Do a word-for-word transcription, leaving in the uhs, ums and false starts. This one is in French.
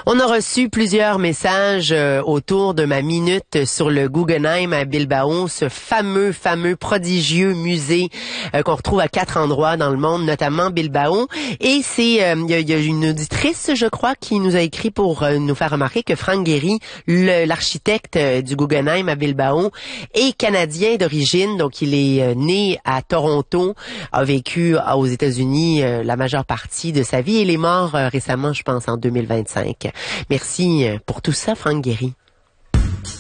On a reçu plusieurs messages euh, autour de ma minute sur le Guggenheim à Bilbao, ce fameux, fameux, prodigieux musée euh, qu'on retrouve à quatre endroits dans le monde, notamment Bilbao. Et c'est, il euh, y, y a une auditrice, je crois, qui nous a écrit pour euh, nous faire remarquer que Frank Gehry, le, l'architecte euh, du Guggenheim à Bilbao, est canadien d'origine, donc il est euh, né à Toronto, a vécu euh, aux États-Unis euh, la majeure partie de sa vie et il est mort euh, récemment, je pense, en deux mille vingt-cinq. Merci pour tout ça, Frank Gehry.